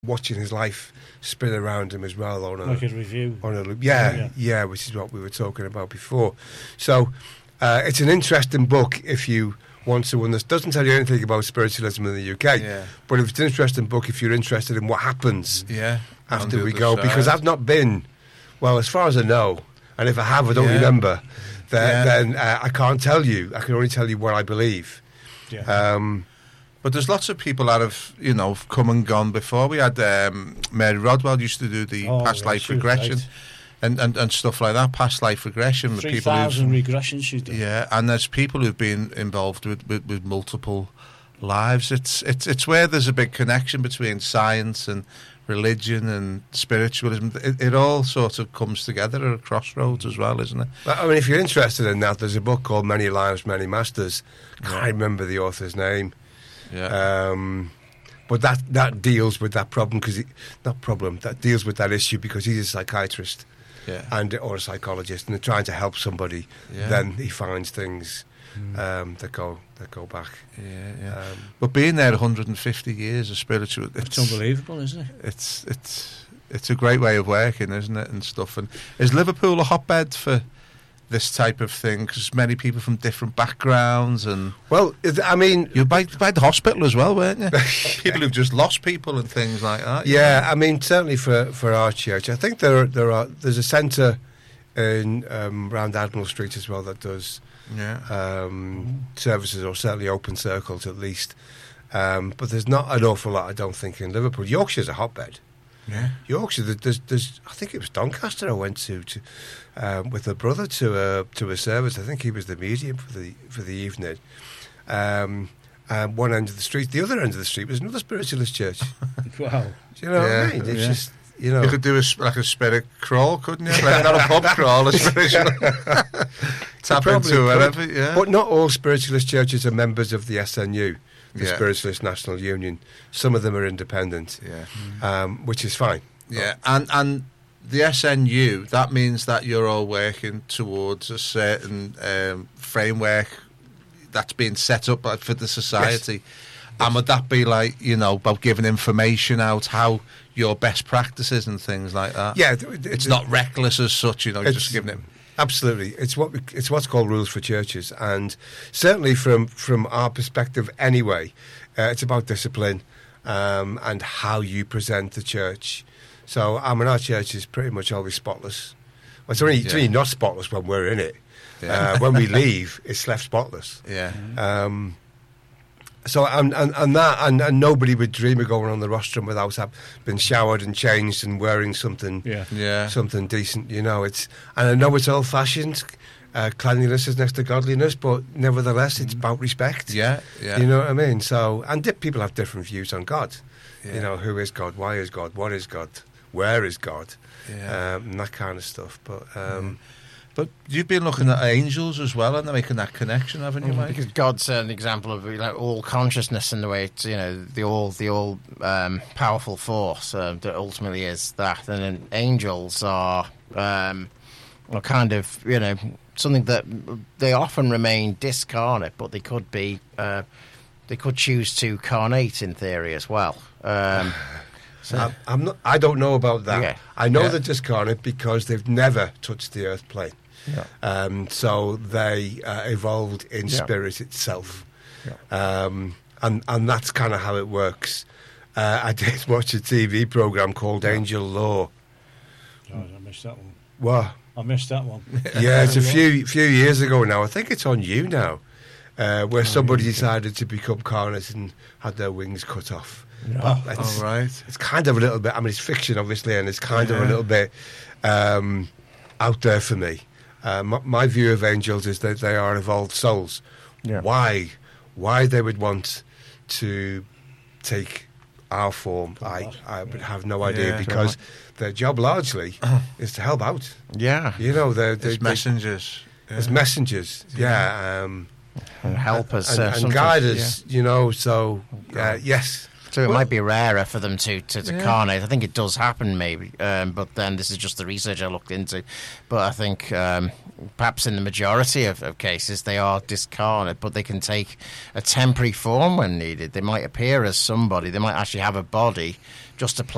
watching his life spin around him as well on a like a review. Yeah, which is what we were talking about before. So it's an interesting book if you want to understand. Doesn't tell you anything about spiritualism in the UK, but it's an interesting book if you're interested in what happens after we go. Because I've not been, well, as far as I know, and if I have, I don't remember. Then I can't tell you. I can only tell you what I believe. But there's lots of people that have, come and gone before. We had Mary Rodwell used to do the past life regression and stuff like that, past life regression. 3,000 regressions she's done. Yeah, and there's people who've been involved with multiple lives. It's where there's a big connection between science and religion and spiritualism. It all sort of comes together at a crossroads as well, isn't it? I mean, if you're interested in that, there's a book called Many Lives, Many Masters. Can't remember the author's name. But that deals with that problem that deals with that issue because he's a psychiatrist or a psychologist, and they're trying to help somebody. Then he finds things that go back. But being there 150 years of spiritual, it's unbelievable, isn't it? It's a great way of working, isn't it, and stuff. And is Liverpool a hotbed for this type of thing? Because many people from different backgrounds and you're by the hospital as well, weren't you? People who've just lost people and things like that. Yeah, I mean, certainly for our church, I think there's a centre in around Admiral Street as well that does services, or certainly open circles at least. But there's not an awful lot, I don't think, in Liverpool. Yorkshire's a hotbed. Yorkshire, there's I think it was Doncaster I went to with a brother to a service. I think he was the medium for the evening. One end of the street, the other end of the street was another spiritualist church. Wow! Do you know what I mean? It's just you could do a spirit crawl, couldn't you? Like, not a pub crawl, a spiritual tap into whatever. Yeah, but not all spiritualist churches are members of the SNU. The Spiritualist National Union. Some of them are independent, which is fine. Yeah, and the SNU, that means that you're all working towards a certain framework that's being set up for the society. Yes. And would that be like, about giving information out, how your best practices and things like that? Yeah. It's not reckless as such, you're just giving it... Absolutely, it's what's called rules for churches, and certainly from our perspective, anyway, it's about discipline and how you present the church. So, our church is pretty much always spotless. Well, it's only not spotless when we're in it. When we leave, it's left spotless. So and nobody would dream of going on the rostrum without having been showered and changed and wearing something something decent. And I know it's old fashioned. Cleanliness is next to godliness, but nevertheless, it's about respect. You know what I mean? So, and people have different views on God. Who is God? Why is God? What is God? Where is God? And that kind of stuff. But you've been looking at angels as well, and they're making that connection, haven't you, Mike? Because God's an example of all consciousness in the way it's the all powerful force that ultimately is that, and then angels are kind of something that they often remain discarnate, but they could be they could choose to carnate in theory as well. I don't know about that. I know they're discarnate because they've never touched the earth plane. So they evolved in spirit itself. And that's kind of how it works. I did watch a TV programme called Angel Law. Oh, I missed that one. What? I missed that one. Yeah, it's a few years ago now. I think it's on You now, where somebody decided to become carnate and had their wings cut off. It's kind of a little bit, it's fiction obviously, and it's kind of a little bit out there for me. My view of angels is that they are evolved souls. Why they would want to take our form, I would have no idea, because their job largely is to help out. They're messengers. As messengers, and help us and guide us. Yes. So it might be rarer for them to carnate. I think it does happen, maybe. But then this is just the research I looked into. But I think perhaps in the majority of cases they are discarnate, but they can take a temporary form when needed. They might appear as somebody. They might actually have a body just to play